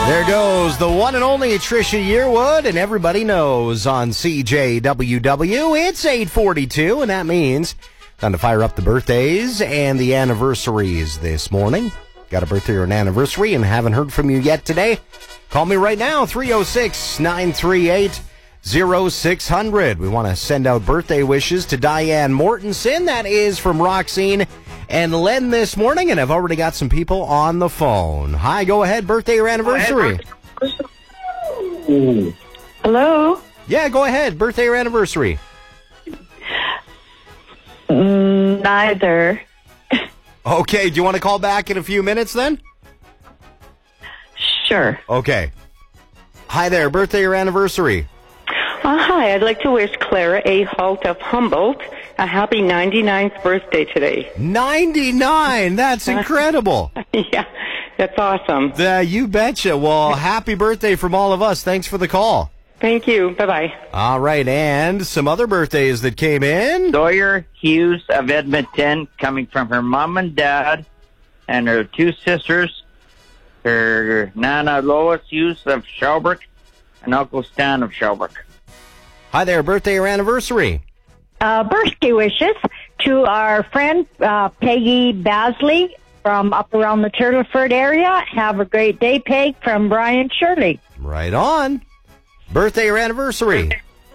There goes the one and only Trisha Yearwood, and everybody knows on CJWW, it's 8:42, and that means time to fire up the birthdays and the anniversaries this morning. Got a birthday or an anniversary and haven't heard from you yet today? Call me right now, 306-938-0600. We want to send out birthday wishes to Diane Mortensen. That is from Roxine and Len this morning, and I've already got some people on the phone. Hi, go ahead, birthday or anniversary? Hello? Yeah, go ahead, birthday or anniversary? Neither. Okay, do you want to call back in a few minutes then? Sure. Okay. Hi there, birthday or anniversary? Hi, I'd like to wish Clara A. Holt of Humboldt a happy 99th birthday today. 99! That's incredible. Yeah, that's awesome. You betcha. Well, happy birthday from all of us. Thanks for the call. Thank you. Bye-bye. All right, and some other birthdays that came in. Sawyer Hughes of Edmonton, coming from her mom and dad and her two sisters, her Nana Lois Hughes of Shelbrook and Uncle Stan of Shelbrook. Hi there, birthday or anniversary? Birthday wishes to our friend Peggy Basley from up around the Turtleford area. Have a great day, Peg, from Brian Shirley. Right on. Birthday or anniversary?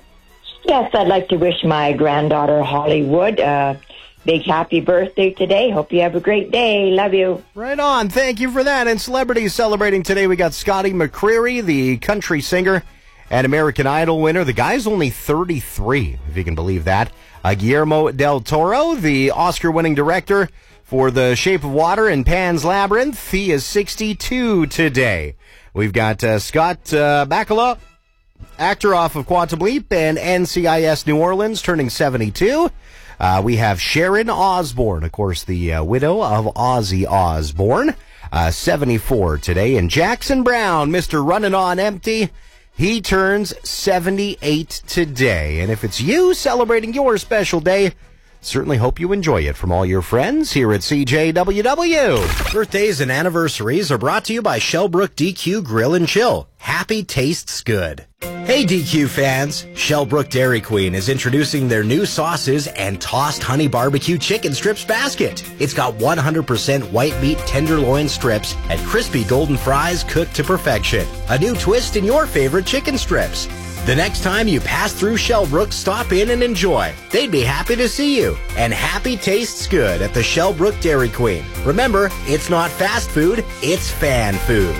Yes, I'd like to wish my granddaughter Hollywood a big happy birthday today. Hope you have a great day. Love you. Right on. Thank you for that. And celebrities celebrating today, we got Scotty McCreery, the country singer and American Idol winner. The guy's only 33, if you can believe that. Guillermo del Toro, the Oscar-winning director for The Shape of Water and Pan's Labyrinth. He is 62 today. We've got Scott Bakula, actor off of Quantum Leap and NCIS New Orleans, turning 72. We have Sharon Osbourne, of course, the widow of Ozzy Osbourne, 74 today. And Jackson Brown, Mr. Running on Empty, he turns 78 today. And if it's you celebrating your special day, certainly hope you enjoy it from all your friends here at CJWW. Birthdays and anniversaries are brought to you by Shellbrook DQ Grill and Chill. Happy tastes good. Hey DQ fans, Shellbrook Dairy Queen is introducing their new sauces and tossed honey barbecue chicken strips basket. It's got 100% white meat tenderloin strips and crispy golden fries cooked to perfection. A new twist in your favorite chicken strips. The next time you pass through Shellbrook, stop in and enjoy. They'd be happy to see you. And happy tastes good at the Shellbrook Dairy Queen. Remember, it's not fast food, it's fan food.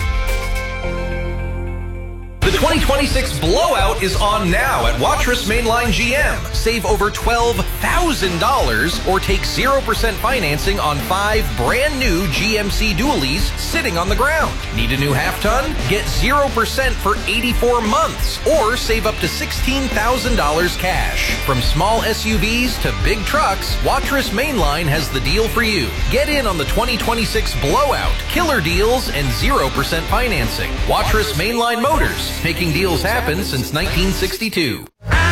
The 2026 blowout is on now at Watrous Mainline GM. Save over $12,000 or take 0% financing on 5 brand new GMC Dualies sitting on the ground. Need a new half-ton? Get 0% for 84 months or save up to $16,000 cash. From small SUVs to big trucks, Watrous Mainline has the deal for you. Get in on the 2026 blowout, killer deals, and 0% financing. Watrous Mainline Motors, making deals happen since 1962.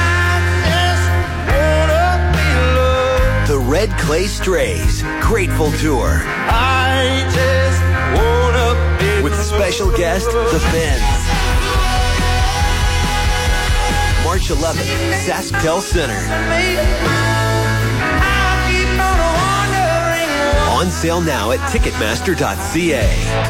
The Red Clay Strays Grateful Tour. With special guest, The Bends. March 11th, SaskTel Center. On sale now at Ticketmaster.ca.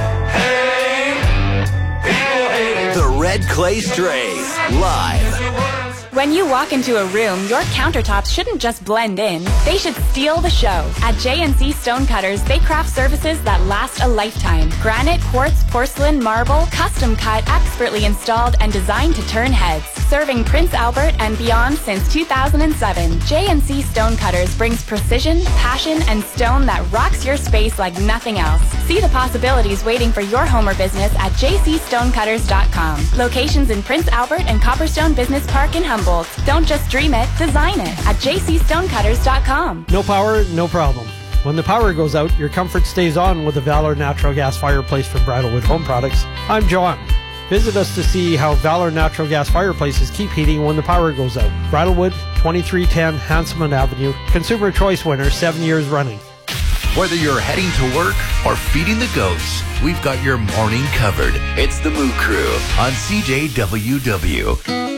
The Red Clay Strays, live. When you walk into a room, your countertops shouldn't just blend in. They should steal the show. At J&C Stonecutters, they craft services that last a lifetime. Granite, quartz, porcelain, marble, custom cut, expertly installed, and designed to turn heads. Serving Prince Albert and beyond since 2007, J&C Stonecutters brings precision, passion, and stone that rocks your space like nothing else. See the possibilities waiting for your home or business at jcstonecutters.com. Locations in Prince Albert and Copperstone Business Park in Humboldt. Don't just dream it, design it at jcstonecutters.com. No power, no problem. When the power goes out, your comfort stays on with the Valor Natural Gas Fireplace from Bridalwood Home Products. I'm John. Visit us to see how Valor Natural Gas Fireplaces keep heating when the power goes out. Bridalwood, 2310 Hanselman Avenue. Consumer Choice winner 7 years running. Whether you're heading to work or feeding the goats, we've got your morning covered. It's the Moo Crew on CJWW.